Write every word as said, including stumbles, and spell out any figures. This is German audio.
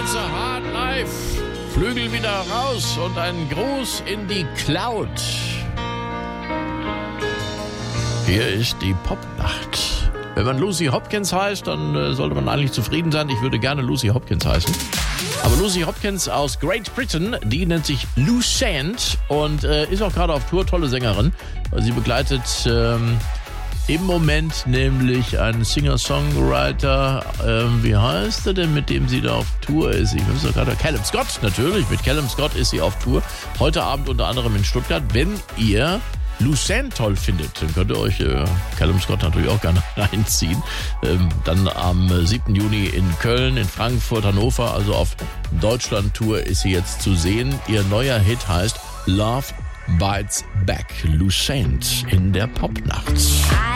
It's a Hard Life. Flügel wieder raus und ein Gruß in die Cloud. Hier ist die Popnacht. Wenn man Lucy Hopkins heißt, dann äh, sollte man eigentlich zufrieden sein. Ich würde gerne Lucy Hopkins heißen. Aber Lucy Hopkins aus Great Britain, die nennt sich Lucent und äh, ist auch gerade auf Tour, tolle Sängerin. Sie begleitet ähm, im Moment nämlich einen Singer-Songwriter, ähm, wie heißt er denn, mit dem sie da auf Tour ist? Ich weiß doch gerade, Callum Scott, natürlich, mit Callum Scott ist sie auf Tour. Heute Abend unter anderem in Stuttgart. Wenn ihr Lucent toll findet, dann könnt ihr euch äh, Callum Scott natürlich auch gerne reinziehen. Ähm, dann am siebten Juni in Köln, in Frankfurt, Hannover, also auf Deutschland-Tour ist sie jetzt zu sehen. Ihr neuer Hit heißt Love Bites Back. Lucent in der Popnacht.